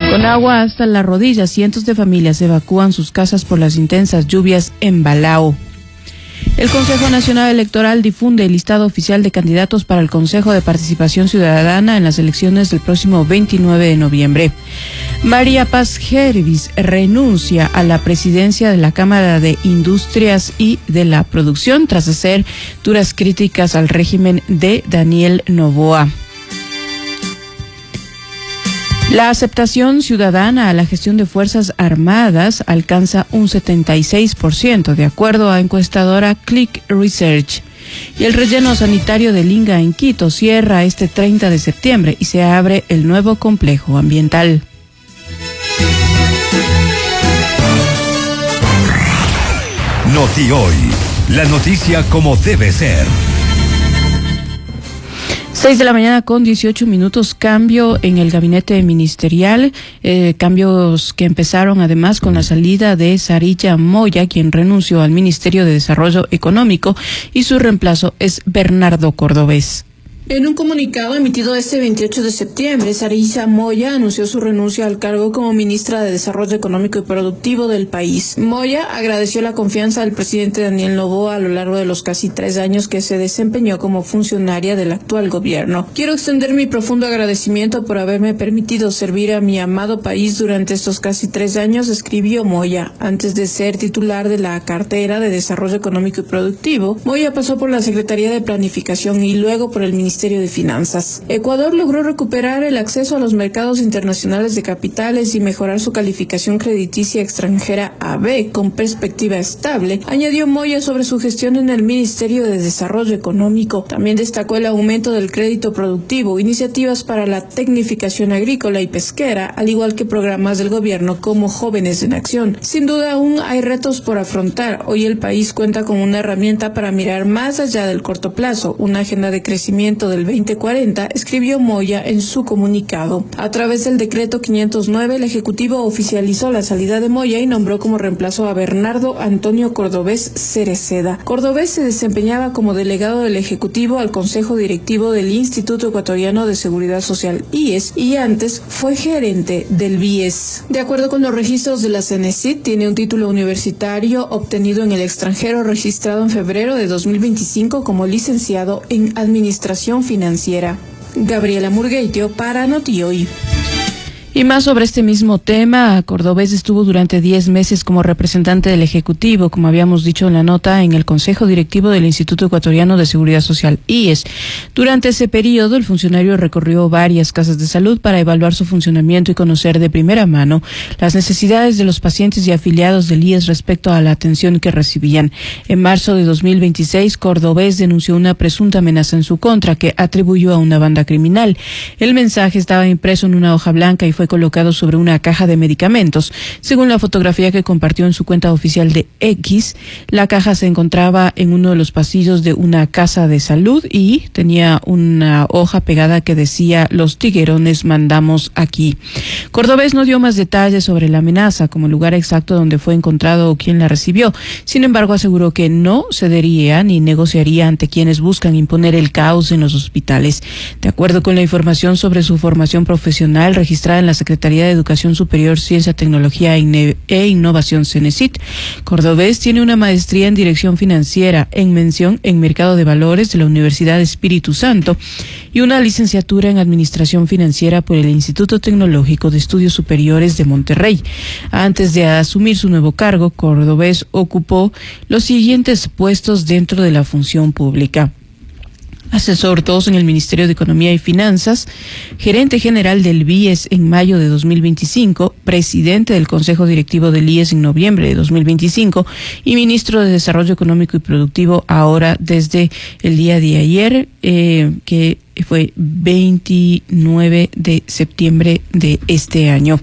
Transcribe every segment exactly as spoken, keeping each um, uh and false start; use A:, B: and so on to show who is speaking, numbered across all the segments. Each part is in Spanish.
A: Con agua hasta las rodillas, cientos de familias evacúan sus casas por las intensas lluvias en Balao. El Consejo Nacional Electoral difunde el listado oficial de candidatos para el Consejo de Participación Ciudadana en las elecciones del próximo veintinueve de noviembre. María Paz Gervis renuncia a la presidencia de la Cámara de Industrias y de la Producción tras hacer duras críticas al régimen de Daniel Noboa. La aceptación ciudadana a la gestión de Fuerzas Armadas alcanza un setenta y seis por ciento, de acuerdo a encuestadora Click Research. Y el relleno sanitario de Linga en Quito cierra este treinta de septiembre y se abre el nuevo complejo ambiental.
B: Noti Hoy, la noticia como debe ser.
A: Seis de la mañana con dieciocho minutos, cambio en el gabinete ministerial, eh, cambios que empezaron además con la salida de Sarilla Moya, quien renunció al Ministerio de Desarrollo Económico, y su reemplazo es Bernardo Cordovés.
C: En un comunicado emitido este veintiocho de septiembre, Sarilla Moya anunció su renuncia al cargo como ministra de Desarrollo Económico y Productivo del país. Moya agradeció la confianza del presidente Daniel Noboa a lo largo de los casi tres años que se desempeñó como funcionaria del actual gobierno. Quiero extender mi profundo agradecimiento por haberme permitido servir a mi amado país durante estos casi tres años, escribió Moya. Antes de ser titular de la cartera de Desarrollo Económico y Productivo, Moya pasó por la Secretaría de Planificación y luego por el Ministerio Ministerio de Finanzas. Ecuador logró recuperar el acceso a los mercados internacionales de capitales y mejorar su calificación crediticia extranjera A B con perspectiva estable, añadió Moya sobre su gestión en el Ministerio de Desarrollo Económico. También destacó el aumento del crédito productivo, iniciativas para la tecnificación agrícola y pesquera, al igual que programas del gobierno como Jóvenes en Acción. Sin duda aún hay retos por afrontar. Hoy el país cuenta con una herramienta para mirar más allá del corto plazo, una agenda de crecimiento del veinte cuarenta, escribió Moya en su comunicado. A través del decreto quinientos nueve, el Ejecutivo oficializó la salida de Moya y nombró como reemplazo a Bernardo Antonio Cordovés Cereceda. Cordovés se desempeñaba como delegado del Ejecutivo al Consejo Directivo del Instituto Ecuatoriano de Seguridad Social, I E S, y antes fue gerente del B I E S. De acuerdo con los registros de la Cenecit, tiene un título universitario obtenido en el extranjero registrado en febrero de dos mil veinticinco como licenciado en Administración Financiera. Gabriela Murgueitio para Noti Hoy.
A: Y más sobre este mismo tema, Cordovés estuvo durante diez meses como representante del Ejecutivo, como habíamos dicho en la nota, en el Consejo Directivo del Instituto Ecuatoriano de Seguridad Social, I E S. Durante ese periodo, el funcionario recorrió varias casas de salud para evaluar su funcionamiento y conocer de primera mano las necesidades de los pacientes y afiliados del I E S respecto a la atención que recibían. En marzo de dos mil veintiséis, Cordovés denunció una presunta amenaza en su contra que atribuyó a una banda criminal. El mensaje estaba impreso en una hoja blanca y fue colocado sobre una caja de medicamentos. Según la fotografía que compartió en su cuenta oficial de X, la caja se encontraba en uno de los pasillos de una casa de salud y tenía una hoja pegada que decía: "Los tiguerones mandamos aquí". Cordovés no dio más detalles sobre la amenaza, como el lugar exacto donde fue encontrado o quién la recibió. Sin embargo, aseguró que no cedería ni negociaría ante quienes buscan imponer el caos en los hospitales. De acuerdo con la información sobre su formación profesional registrada en la Secretaría de Educación Superior, Ciencia, Tecnología e Innovación, Cenecit, Cordovés tiene una maestría en Dirección Financiera, en mención en Mercado de Valores de la Universidad Espíritu Santo y una licenciatura en Administración Financiera por el Instituto Tecnológico de Estudios Superiores de Monterrey. Antes de asumir su nuevo cargo, Cordovés ocupó los siguientes puestos dentro de la función pública: asesor dos en el Ministerio de Economía y Finanzas, gerente general del B I E S en mayo de dos mil veinticinco, presidente del Consejo Directivo del I E S en noviembre de dos mil veinticinco y ministro de Desarrollo Económico y Productivo ahora desde el día de ayer, eh, que fue veintinueve de septiembre de este año.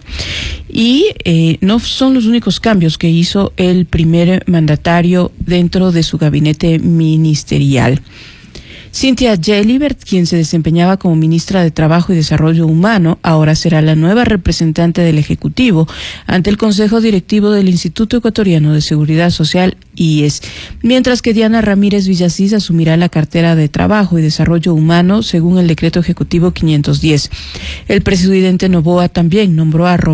A: Y eh, no son los únicos cambios que hizo el primer mandatario dentro de su gabinete ministerial. Cynthia Gelibert, quien se desempeñaba como ministra de Trabajo y Desarrollo Humano, ahora será la nueva representante del Ejecutivo ante el Consejo Directivo del Instituto Ecuatoriano de Seguridad Social, I E S, mientras que Diana Ramírez Villasís asumirá la cartera de Trabajo y Desarrollo Humano según el Decreto Ejecutivo quinientos diez. El presidente Noboa también nombró a